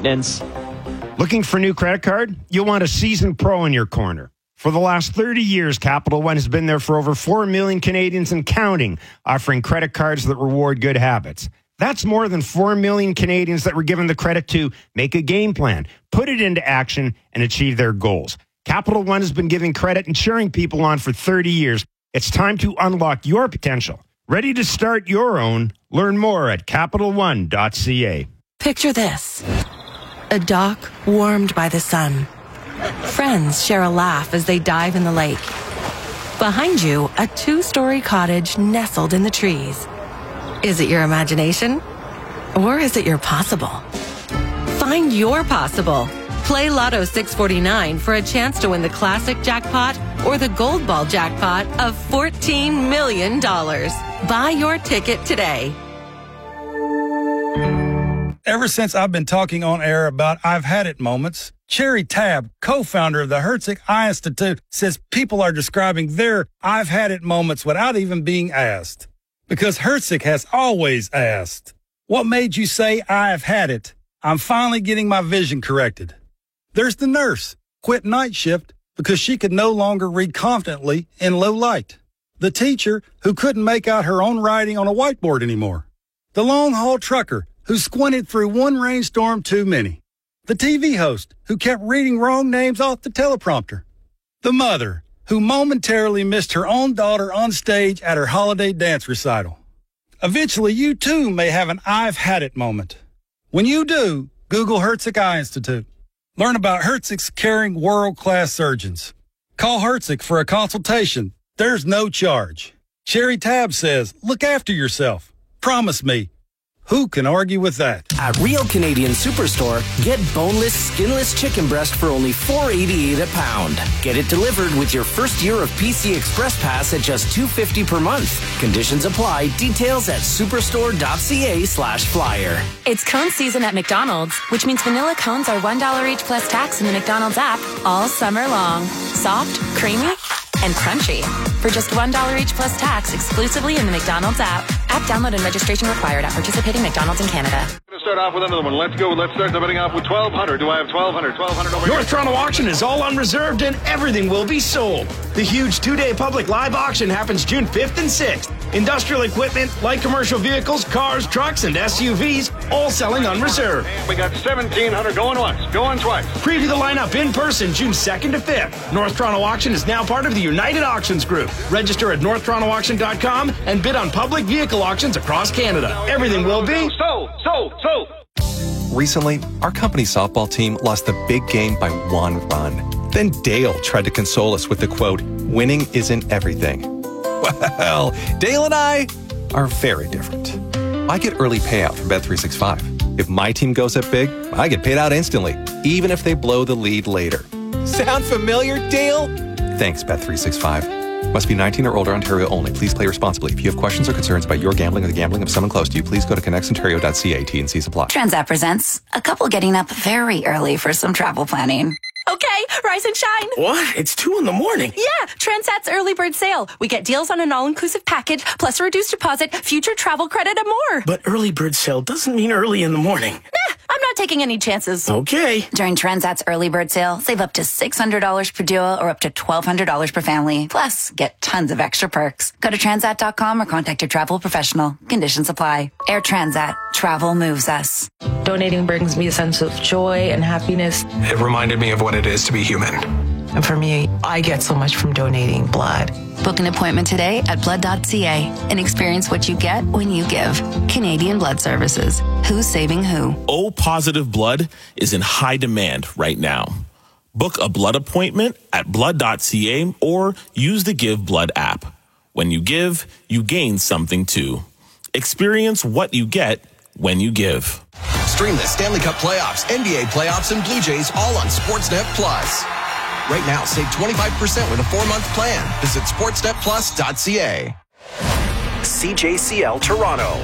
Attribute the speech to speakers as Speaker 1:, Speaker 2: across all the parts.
Speaker 1: maintenance.
Speaker 2: Looking for a new credit card? You'll want a seasoned pro in your corner. For the last 30 years, Capital One has been there for over 4 million Canadians and counting, offering credit cards that reward good habits. That's more than 4 million Canadians that were given the credit to make a game plan, put it into action, and achieve their goals. Capital One has been giving credit and cheering people on for 30 years. It's time to unlock your potential. Ready to start your own? Learn more at CapitalOne.ca.
Speaker 3: Picture this. A dock warmed by the sun. Friends share a laugh as they dive in the lake. Behind you, a 2-story cottage nestled in the trees. Is it your imagination? Or is it your possible? Find your possible. Play Lotto 649 for a chance to win the classic jackpot or the gold ball jackpot of $14 million. Buy your ticket today.
Speaker 4: Ever since I've been talking on air about I've had it moments, Cherry Tabb, co-founder of the Herzig Eye Institute, says people are describing their I've had it moments without even being asked. Because Herzig has always asked, what made you say I've had it? I'm finally getting my vision corrected. There's the nurse, quit night shift because she could no longer read confidently in low light. The teacher who couldn't make out her own writing on a whiteboard anymore. The long-haul trucker who squinted through one rainstorm too many. The TV host who kept reading wrong names off the teleprompter. The mother who momentarily missed her own daughter on stage at her holiday dance recital. Eventually, you too may have an I've had it moment. When you do, Google Herzig Eye Institute. Learn about Herzig's caring world-class surgeons. Call Herzig for a consultation. There's no charge. Cherry Tabb says, look after yourself. Promise me. Who can argue with that?
Speaker 5: At Real Canadian Superstore, get boneless, skinless chicken breast for only $4.88 a pound. Get it delivered with your first year of PC Express Pass at just $2.50 per month. Conditions apply. Details at superstore.ca/flyer.
Speaker 6: It's cone season at McDonald's, which means vanilla cones are $1 each plus tax in the McDonald's app all summer long. Soft, creamy, and crunchy. For just $1 each plus tax exclusively in the McDonald's app. App download and registration required at participating McDonald's in Canada.
Speaker 7: Going to start off with another one. Let's go. Let's start the betting off with 1,200. Do I have 1,200? 1,200 over here.
Speaker 8: North Toronto Auction is all unreserved and everything will be sold. The huge 2-day public live auction happens June 5th and 6th. Industrial equipment, light commercial vehicles, cars, trucks, and SUVs, all selling unreserved.
Speaker 7: And we got 1,700 going once, going twice.
Speaker 8: Preview the lineup in person June 2nd to 5th. North Toronto Auction is now part of the United Auctions Group. Register at northtorontoauction.com and bid on public vehicle auctions across Canada. Everything will be
Speaker 7: sold.
Speaker 9: Recently, our company softball team lost the big game by 1 run. Then Dale tried to console us with the quote, winning isn't everything. Well, Dale and I are very different. I get early payout from Bet365. If my team goes up big, I get paid out instantly, even if they blow the lead later. Sound familiar, Dale? Thanks, Bet365. Must be 19 or older, Ontario only. Please play responsibly. If you have questions or concerns about your gambling or the gambling of someone close to you, please go to connectsontario.ca. T&Cs apply.
Speaker 10: Transat presents a couple getting up very early for some travel planning.
Speaker 6: Okay, rise and shine.
Speaker 5: What? It's 2 in the morning.
Speaker 6: Yeah, Transat's early bird sale. We get deals on an all-inclusive package, plus a reduced deposit, future travel credit, and more.
Speaker 5: But early bird sale doesn't mean early in the morning.
Speaker 6: Nah, I'm not taking any chances.
Speaker 5: Okay.
Speaker 10: During Transat's early bird sale, save up to $600 per duo or up to $1,200 per family. Plus, get tons of extra perks. Go to Transat.com or contact your travel professional. Conditions apply. Air Transat. Travel moves us.
Speaker 11: Donating brings me a sense of joy and happiness.
Speaker 12: It reminded me of what it is to be human.
Speaker 11: And for me, I get so much from donating blood.
Speaker 10: Book an appointment today at blood.ca and experience what you get when you give. Canadian Blood Services. Who's saving who?
Speaker 13: O-positive blood is in high demand right now. Book a blood appointment at blood.ca or use the Give Blood app. When you give, you gain something too. Experience what you get when you give.
Speaker 14: Stream the Stanley Cup playoffs, NBA playoffs, and Blue Jays all on Sportsnet Plus. Right now, save 25% with a 4-month plan. Visit sportsnetplus.ca.
Speaker 5: CJCL Toronto.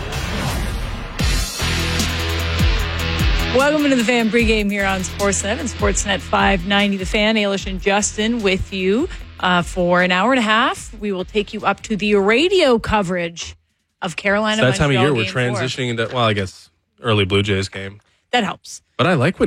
Speaker 15: Welcome into the Fan pregame here on Sportsnet and Sportsnet 590. The Fan, Ailish and Justin with you for an hour and a half. We will take you up to the radio coverage of Carolina.
Speaker 16: It's that time of year we're
Speaker 15: Game
Speaker 16: transitioning into, well, I guess early Blue Jays game.
Speaker 15: That helps.
Speaker 16: But I like when